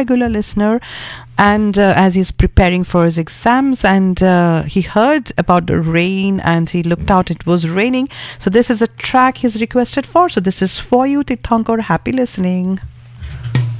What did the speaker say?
regular listener, and as he's preparing for his exams, and he heard about the rain and he looked out, it was raining. So this is a track he's requested for. So this is for you, Tirthankar. Happy listening.